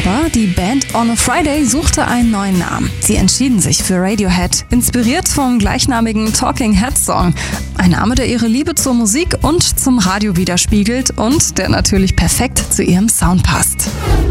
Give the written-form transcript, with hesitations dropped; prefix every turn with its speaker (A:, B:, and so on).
A: Aber die Band On a Friday suchte einen neuen Namen. Sie entschieden sich für Radiohead, inspiriert vom gleichnamigen Talking Heads Song. Ein Name, der ihre Liebe zur Musik und zum Radio widerspiegelt und der natürlich perfekt zu ihrem Sound passt.